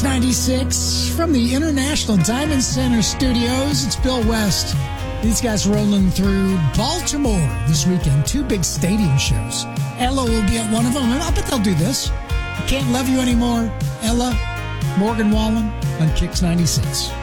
Kicks 96 from the International Diamond Center studios. It's Bill West. These guys rolling through Baltimore this weekend. 2 big stadium shows. Ella will be at one of them. I bet they'll do this. I Can't Love You Anymore. Ella, Morgan Wallen on Kicks 96.